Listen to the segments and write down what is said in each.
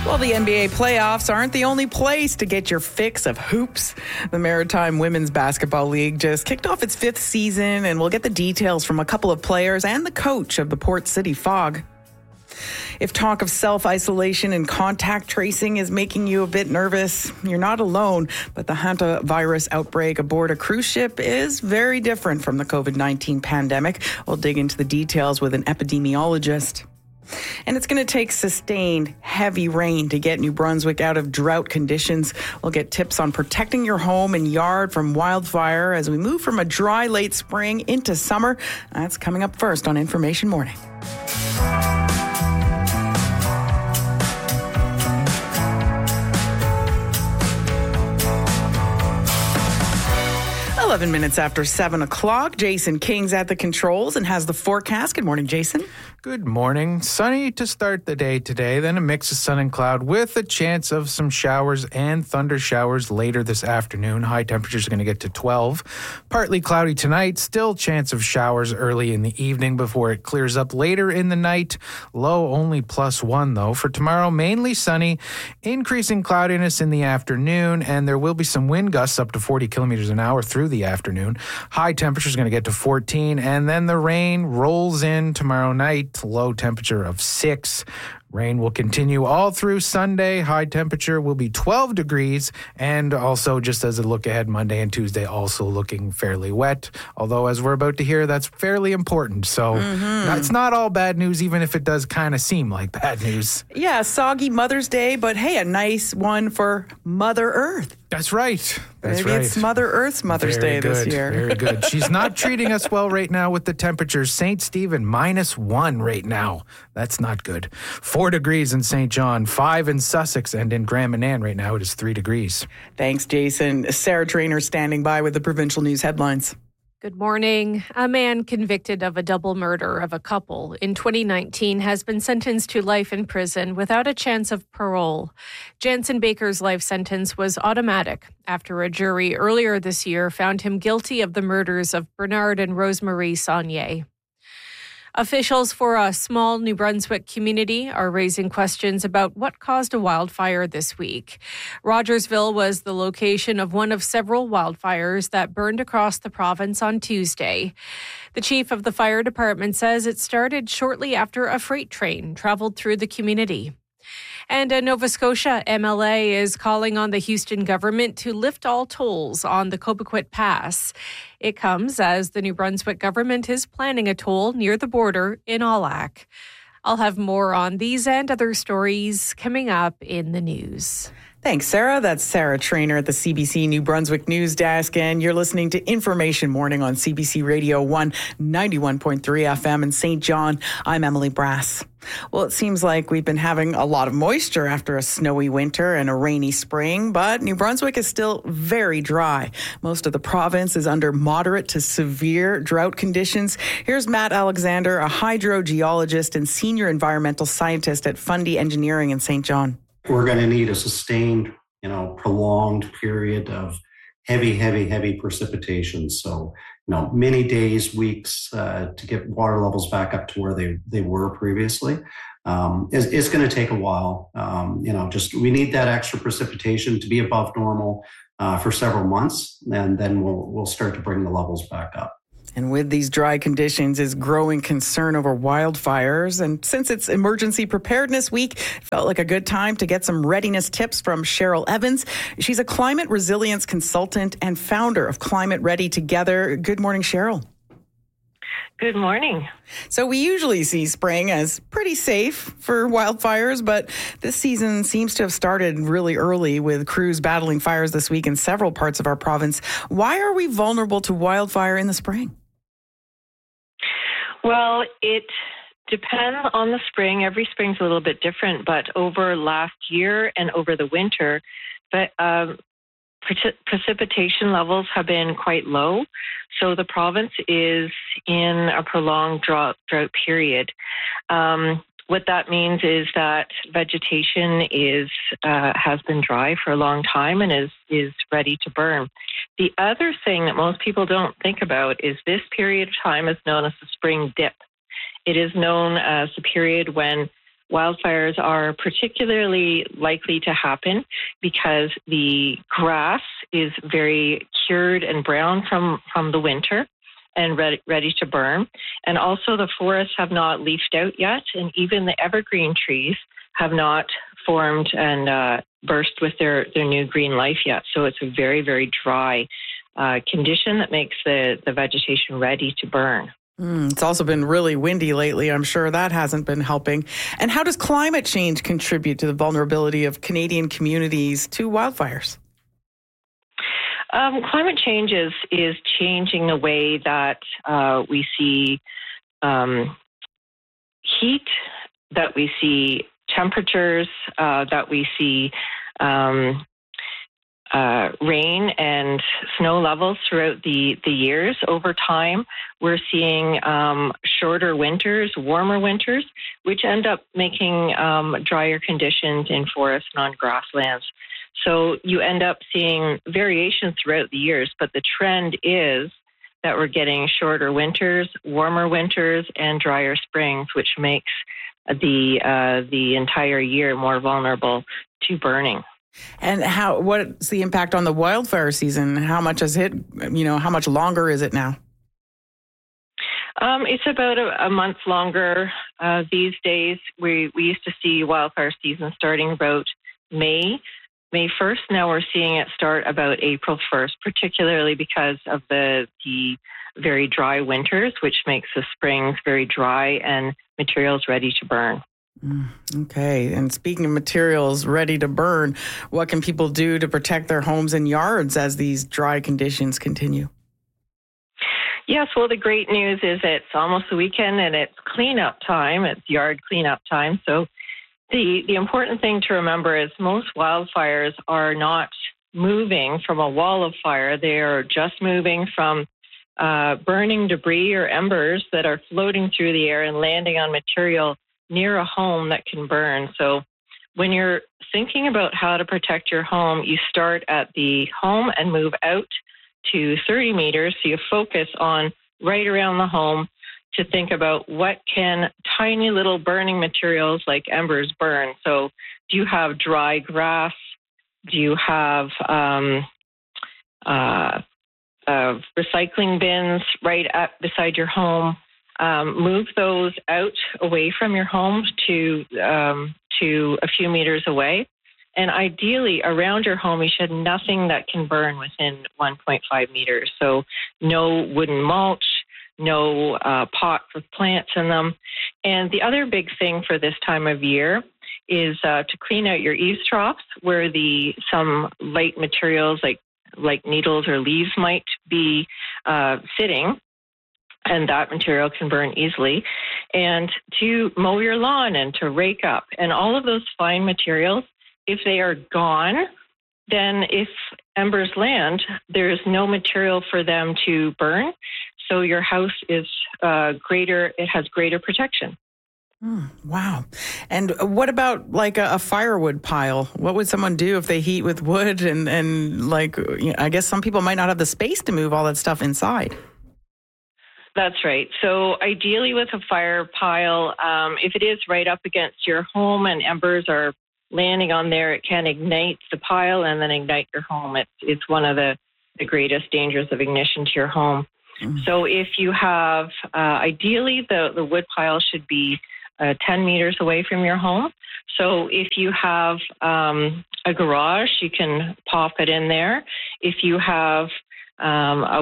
Well, the NBA playoffs aren't the only place to get your fix of hoops. The Maritime Women's Basketball League just kicked off its 5th season, and we'll get the details from a couple of players and the coach of the Port City Fog. If talk of self-isolation and contact tracing is making you a bit nervous, you're not alone, but the hantavirus outbreak aboard a cruise ship is very different from the COVID-19 pandemic. We'll dig into the details with an epidemiologist. And it's going to take sustained, heavy rain to get New Brunswick out of drought conditions. We'll get tips on protecting your home and yard from wildfire as we move from a dry late spring into summer. That's coming up first on Information Morning. 11 minutes after 7 o'clock. Jason King's at the controls and has the forecast. Good morning, Jason. Good morning. Sunny to start the day today, then a mix of sun and cloud with a chance of some showers and thunder showers later this afternoon. High temperatures are going to get to 12. Partly cloudy tonight, still chance of showers early in the evening before it clears up later in the night. Low only +1 though. For tomorrow, mainly sunny, increasing cloudiness in the afternoon, and there will be some wind gusts up to 40 kilometers an hour through the afternoon. High temperatures going to get to 14, and then the rain rolls in tomorrow night. Low temperature of 6. Rain will continue all through Sunday. High temperature will be 12 degrees. And also, just as a look ahead, Monday and Tuesday also looking fairly wet. Although, as we're about to hear, that's fairly important. So it's not all bad news, even if it does kind of seem like bad news. Yeah, soggy Mother's Day, but hey, a nice one for Mother Earth. That's right. Maybe it's Mother Earth's Mother's Day this year. Very good. She's not treating us well right now with the temperatures. St. Stephen, -1 right now. That's not good. 4 degrees in St. John, 5 in Sussex, and in Grand Manan right now it is 3 degrees. Thanks, Jason. Sarah Trainer standing by with the Provincial News headlines. Good morning. A man convicted of a double murder of a couple in 2019 has been sentenced to life in prison without a chance of parole. Jansen Baker's life sentence was automatic after a jury earlier this year found him guilty of the murders of Bernard and Rosemarie Saunier. Officials for a small New Brunswick community are raising questions about what caused a wildfire this week. Rogersville was the location of one of several wildfires that burned across the province on Tuesday. The chief of the fire department says it started shortly after a freight train traveled through the community. And a Nova Scotia MLA is calling on the Houston government to lift all tolls on the Cobequid Pass. It comes as the New Brunswick government is planning a toll near the border in Allac. I'll have more on these and other stories coming up in the news. Thanks, Sarah. That's Sarah Trainer at the CBC New Brunswick News Desk, and you're listening to Information Morning on CBC Radio 1, 91.3 FM in St. John. I'm Emily Brass. Well, it seems like we've been having a lot of moisture after a snowy winter and a rainy spring, but New Brunswick is still very dry. Most of the province is under moderate to severe drought conditions. Here's Matt Alexander, a hydrogeologist and senior environmental scientist at Fundy Engineering in St. John. We're going to need a sustained, prolonged period of heavy precipitation. So, many days, weeks to get water levels back up to where they were previously. It's going to take a while. We need that extra precipitation to be above normal for several months, and then we'll start to bring the levels back up. And with these dry conditions is growing concern over wildfires. And since it's Emergency Preparedness Week, it felt like a good time to get some readiness tips from Cheryl Evans. She's a climate resilience consultant and founder of Climate Ready Together. Good morning, Cheryl. Good morning. So we usually see spring as pretty safe for wildfires, but this season seems to have started really early with crews battling fires this week in several parts of our province. Why are we vulnerable to wildfire in the spring? Well, it depends on the spring. Every spring's a little bit different, but over last year and over the winter, precipitation levels have been quite low. So the province is in a prolonged drought period. What that means is that vegetation has been dry for a long time and is ready to burn. The other thing that most people don't think about is this period of time is known as the spring dip. It is known as the period when wildfires are particularly likely to happen because the grass is very cured and brown from the winter and ready to burn. And also the forests have not leafed out yet, and even the evergreen trees have not formed and burst with their new green life yet. So it's a very, very dry condition that makes the vegetation ready to burn. It's also been really windy lately. I'm sure that hasn't been helping. And how does climate change contribute to the vulnerability of Canadian communities to wildfires? Climate change is changing the way that we see heat, that we see temperatures, that we see rain and snow levels throughout the years. Over time, we're seeing shorter winters, warmer winters, which end up making drier conditions in forests and on grasslands. So you end up seeing variations throughout the years, but the trend is that we're getting shorter winters, warmer winters, and drier springs, which makes the entire year more vulnerable to burning. And what's the impact on the wildfire season? How much has hit? How much longer is it now? It's about a month longer these days. We used to see wildfire season starting about May 1st. Now we're seeing it start about April 1st, particularly because of the very dry winters, which makes the springs very dry and materials ready to burn. Okay. And speaking of materials ready to burn, what can people do to protect their homes and yards as these dry conditions continue? Yes, well, the great news is it's almost the weekend and it's cleanup time. It's yard cleanup time. So the important thing to remember is most wildfires are not moving from a wall of fire. They are just moving from burning debris or embers that are floating through the air and landing on material near a home that can burn. So when you're thinking about how to protect your home, you start at the home and move out to 30 meters. So you focus on right around the home to think about what can tiny little burning materials like embers burn. So do you have dry grass? Do you have recycling bins right beside your home? Move those out away from your home to a few meters away. And ideally, around your home, you should have nothing that can burn within 1.5 meters. So no wooden mulch, no pots with plants in them. And the other big thing for this time of year is to clean out your eaves troughs where some light materials like needles or leaves might be sitting, and that material can burn easily, and to mow your lawn and to rake up. And all of those fine materials, if they are gone, then if embers land, there's no material for them to burn. So your house is it has greater protection. Wow. And what about like a firewood pile? What would someone do if they heat with wood and I guess some people might not have the space to move all that stuff inside? That's right. So ideally with a fire pile, if it is right up against your home and embers are landing on there, it can ignite the pile and then ignite your home. It's one of the greatest dangers of ignition to your home. So if you have, ideally the wood pile should be 10 meters away from your home. So if you have a garage, you can pop it in there. If you have a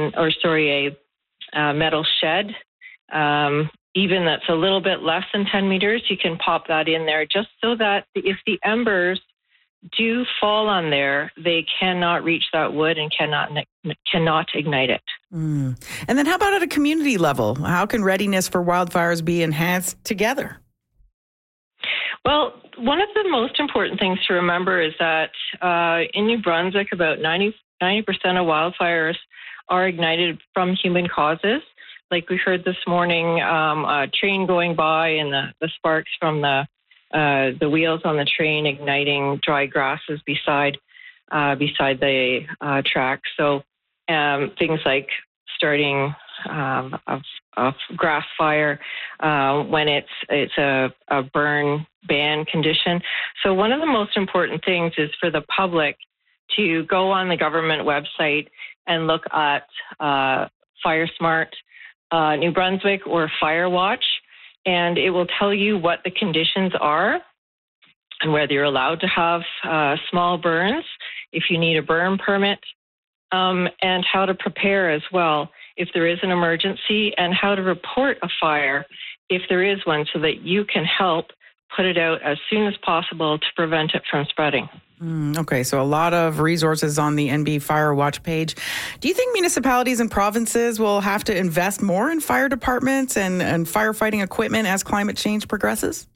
metal shed, even that's a little bit less than 10 meters, you can pop that in there just so that if the embers do fall on there, they cannot reach that wood and cannot ignite it. And then how about at a community level? How can readiness for wildfires be enhanced together? Well, one of the most important things to remember is that in New Brunswick, about 90% of wildfires are ignited from human causes. Like we heard this morning, a train going by and the sparks from the wheels on the train igniting dry grasses beside the track. So things like starting of grass fire when it's a burn ban condition. So one of the most important things is for the public to go on the government website and look at FireSmart New Brunswick or Firewatch, and it will tell you what the conditions are and whether you're allowed to have small burns, if you need a burn permit, and how to prepare as well if there is an emergency, and how to report a fire if there is one, so that you can help put it out as soon as possible to prevent it from spreading. Okay, so a lot of resources on the NB Firewatch page. Do you think municipalities and provinces will have to invest more in fire departments and firefighting equipment as climate change progresses?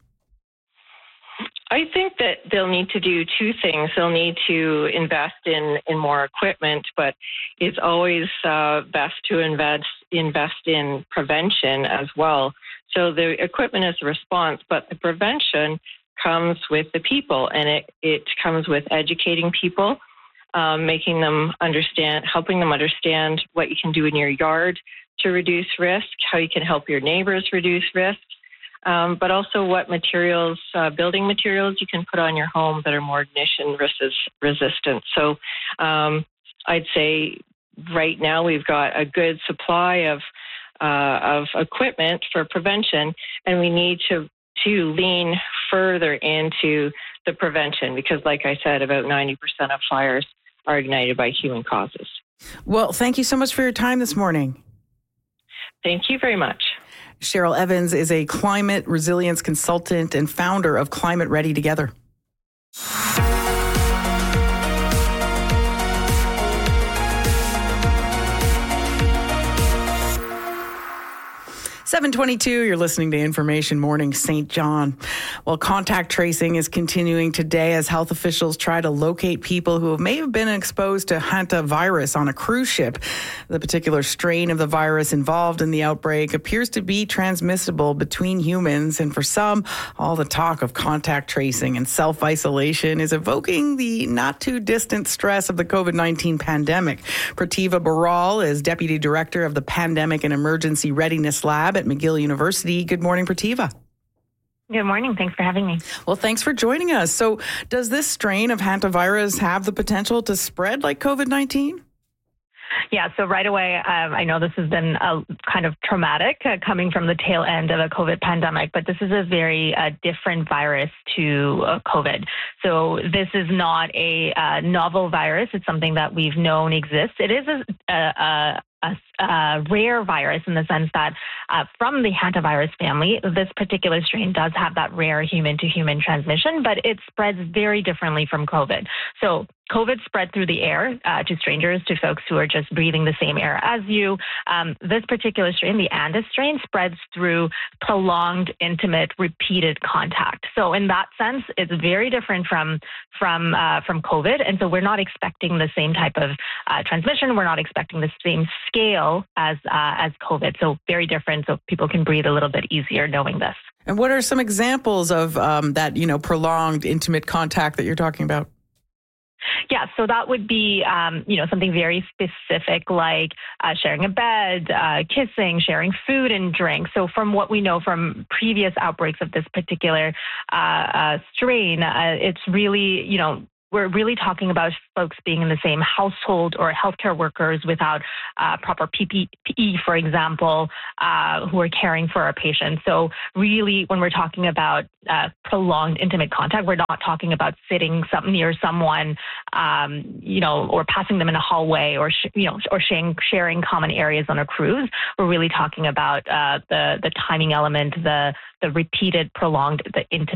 I think that they'll need to do two things. They'll need to invest in more equipment, but it's always best to invest in prevention as well. So the equipment is a response, but the prevention comes with the people, and it comes with educating people, making them understand, helping them understand what you can do in your yard to reduce risk, how you can help your neighbors reduce risk. But also what materials, building materials you can put on your home that are more ignition resistant. So I'd say right now we've got a good supply of equipment for prevention, and we need to lean further into the prevention because, like I said, about 90% of fires are ignited by human causes. Well, thank you so much for your time this morning. Thank you very much. Cheryl Evans is a climate resilience consultant and founder of Climate Ready Together. 7:22, you're listening to Information Morning St. John. Well, contact tracing is continuing today as health officials try to locate people who may have been exposed to hantavirus on a cruise ship. The particular strain of the virus involved in the outbreak appears to be transmissible between humans, and for some, all the talk of contact tracing and self-isolation is evoking the not-too-distant stress of the COVID-19 pandemic. Prativa Baral is Deputy Director of the Pandemic and Emergency Readiness Lab at McGill University. Good morning, Prativa. Good morning. Thanks for having me. Well, thanks for joining us. So does this strain of hantavirus have the potential to spread like COVID-19? Yeah, so right away, I know this has been kind of traumatic coming from the tail end of a COVID pandemic, but this is a very different virus to COVID. So this is not a novel virus. It's something that we've known exists. It is a rare virus in the sense that from the hantavirus family, this particular strain does have that rare human-to-human transmission, but it spreads very differently from COVID. So COVID spread through the air to strangers, to folks who are just breathing the same air as you. This particular strain, the Andes strain, spreads through prolonged, intimate, repeated contact. So in that sense, it's very different from COVID, and so we're not expecting the same type of transmission. We're not expecting the same scale as COVID. So very different. So people can breathe a little bit easier knowing this. And what are some examples of that prolonged, intimate contact that you're talking about? Yeah, so that would be, something very specific like sharing a bed, kissing, sharing food and drink. So from what we know from previous outbreaks of this particular strain, it's really, we're really talking about folks being in the same household or healthcare workers without proper PPE, for example, who are caring for our patients. So really, when we're talking about prolonged intimate contact, we're not talking about sitting near someone, or passing them in a hallway or sharing common areas on a cruise. We're really talking about the timing element, the repeated, prolonged, the intimate